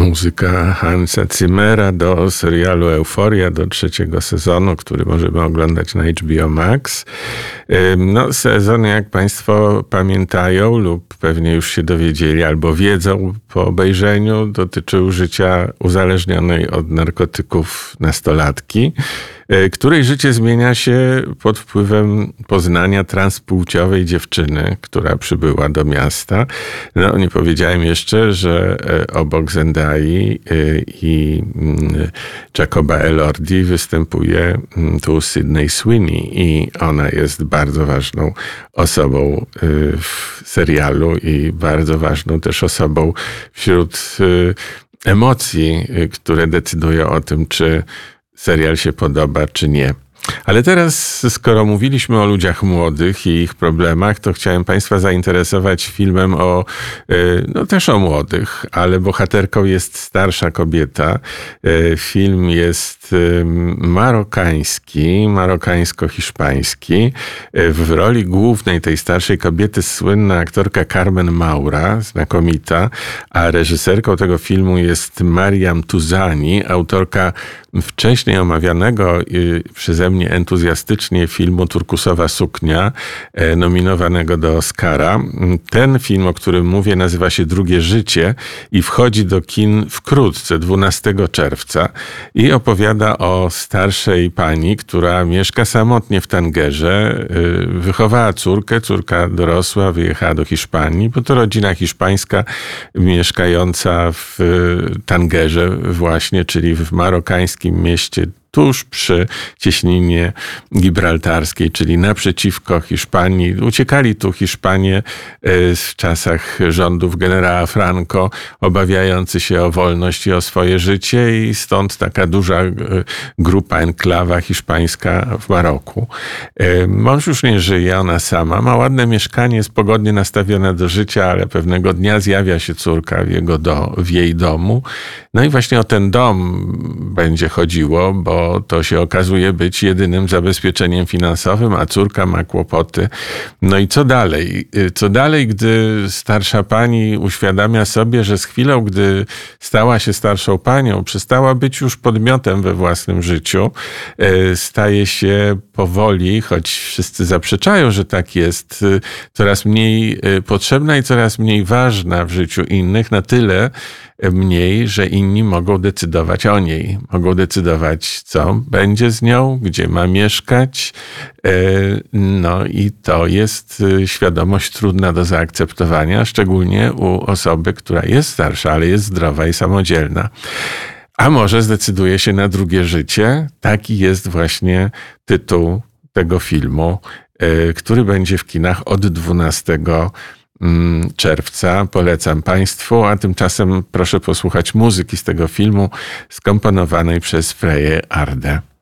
Muzyka Hansa Zimmera do serialu Euforia, do 3. sezonu, który możemy oglądać na HBO Max. No, sezon, jak Państwo pamiętają lub pewnie już się dowiedzieli albo wiedzą po obejrzeniu, dotyczył życia uzależnionej od narkotyków nastolatki, której życie zmienia się pod wpływem poznania transpłciowej dziewczyny, która przybyła do miasta. No, nie powiedziałem jeszcze, że obok Zendai i Jacoba Elordi występuje tu Sydney Sweeney i ona jest bardzo ważną osobą w serialu i bardzo ważną też osobą wśród emocji, które decydują o tym, czy serial się podoba, czy nie. Ale teraz, skoro mówiliśmy o ludziach młodych i ich problemach, to chciałem Państwa zainteresować filmem też o młodych, ale bohaterką jest starsza kobieta. Film jest marokańsko-hiszpański. W roli głównej tej starszej kobiety słynna aktorka Carmen Maura, znakomita, a reżyserką tego filmu jest Mariam Tuzani, autorka wcześniej omawianego przeze mnie entuzjastycznie filmu Turkusowa suknia, nominowanego do Oscara. Ten film, o którym mówię, nazywa się Drugie życie i wchodzi do kin wkrótce, 12 czerwca i opowiada o starszej pani, która mieszka samotnie w Tangerze. Wychowała córkę, córka dorosła, wyjechała do Hiszpanii, bo to rodzina hiszpańska mieszkająca w Tangerze właśnie, czyli w marokańskim mieście tuż przy cieśninie gibraltarskiej, czyli naprzeciwko Hiszpanii. Uciekali tu Hiszpanie w czasach rządów generała Franco, obawiający się o wolność i o swoje życie i stąd taka duża grupa, enklawa hiszpańska w Maroku. Mąż już nie żyje, ona sama. Ma ładne mieszkanie, jest pogodnie nastawiona do życia, ale pewnego dnia zjawia się córka w jej domu. No i właśnie o ten dom będzie chodziło, bo to się okazuje być jedynym zabezpieczeniem finansowym, a córka ma kłopoty. No i co dalej? Co dalej, gdy starsza pani uświadamia sobie, że z chwilą, gdy stała się starszą panią, przestała być już podmiotem we własnym życiu, staje się powoli, choć wszyscy zaprzeczają, że tak jest, coraz mniej potrzebna i coraz mniej ważna w życiu innych, na tyle mniej, że inni mogą decydować o niej. Mogą decydować, co będzie z nią, gdzie ma mieszkać. No i to jest świadomość trudna do zaakceptowania, szczególnie u osoby, która jest starsza, ale jest zdrowa i samodzielna. A może zdecyduje się na drugie życie? Taki jest właśnie tytuł tego filmu, który będzie w kinach od 12 czerwca. Polecam Państwu, a tymczasem proszę posłuchać muzyki z tego filmu skomponowanej przez Freję Ardę.